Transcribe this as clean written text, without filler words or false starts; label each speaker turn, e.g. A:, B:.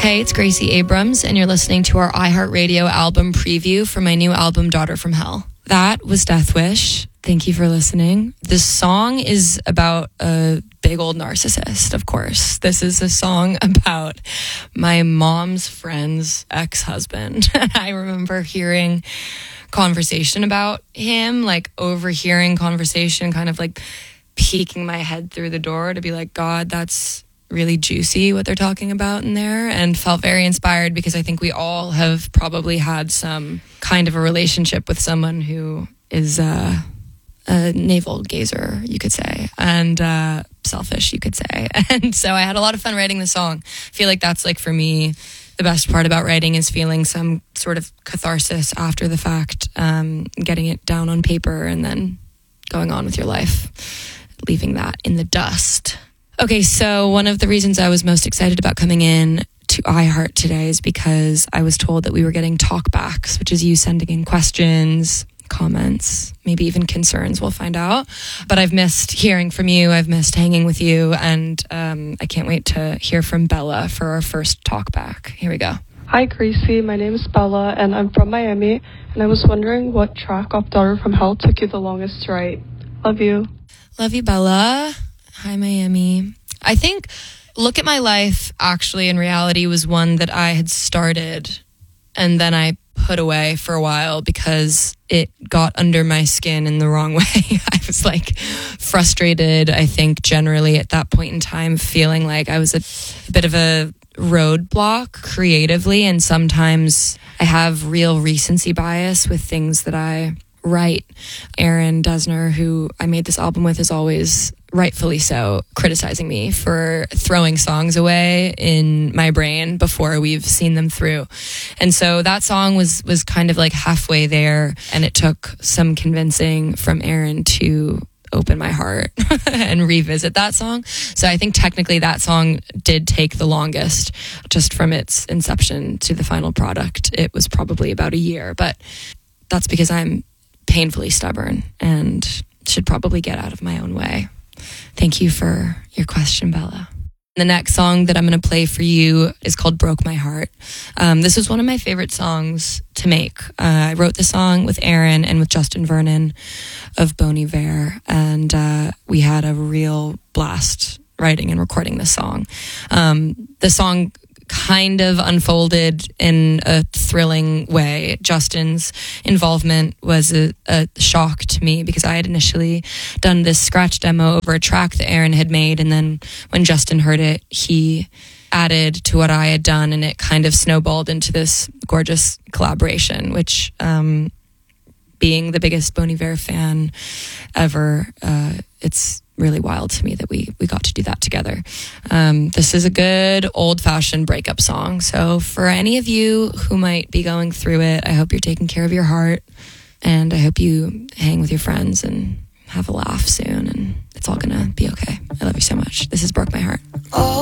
A: Hey, it's Gracie Abrams, and you're listening to our iHeartRadio album preview for my new album, Daughter from Hell. That was Death Wish. Thank you for listening. This song is about a big old narcissist, of course. This is a song about my mom's friend's ex-husband. I remember hearing conversation about him, like overhearing conversation, kind of like peeking my head through the door to be like, God, that's really juicy what they're talking about in there, and felt very inspired because I think we all have probably had some kind of a relationship with someone who is a navel gazer, you could say, and selfish, you could say. And so I had a lot of fun writing the song. I feel like that's, like, for me, the best part about writing is feeling some sort of catharsis after the fact, getting it down on paper and then going on with your life, leaving that in the dust. Okay, so one of the reasons I was most excited about coming in to iHeart today is because I was told that we were getting talkbacks, which is you sending in questions, comments, maybe even concerns. We'll find out. But I've missed hearing from you. I've missed hanging with you. And I can't wait to hear from Bella for our first talkback. Here we go.
B: Hi, Gracie. My name is Bella, and I'm from Miami. And I was wondering what track of Daughter from Hell took you the longest to write. Love you.
A: Love you, Bella. Hi, Miami. I think Look at My Life, actually, in reality, was one that I had started and then I put away for a while because it got under my skin in the wrong way. I was like frustrated, I think, generally at that point in time, feeling like I was a bit of a roadblock creatively. And sometimes I have real recency bias with things that I write. Aaron Dessner, who I made this album with, is always, rightfully so, criticizing me for throwing songs away in my brain before we've seen them through. And so that song was kind of like halfway there, and it took some convincing from Aaron to open my heart and revisit that song. So I think technically that song did take the longest, just from its inception to the final product. It was probably about a year, but that's because I'm painfully stubborn and should probably get out of my own way. Thank you for your question, Bella. The next song that I'm going to play for you is called Broke My Heart. This was one of my favorite songs to make. I wrote the song with Aaron and with Justin Vernon of Bon Iver, and we had a real blast writing and recording this song. The song kind of unfolded in a thrilling way. Justin's involvement was a shock to me because I had initially done this scratch demo over a track that Aaron had made, and then when Justin heard it, he added to what I had done, and it kind of snowballed into this gorgeous collaboration, which being the biggest Bon Iver fan ever, it's really wild to me that we got to do that together. This is a good old-fashioned breakup song. So for any of you who might be going through it, I hope you're taking care of your heart, and I hope you hang with your friends and have a laugh soon, and it's all gonna be okay. I love you so much. This is Broke My Heart. Oh.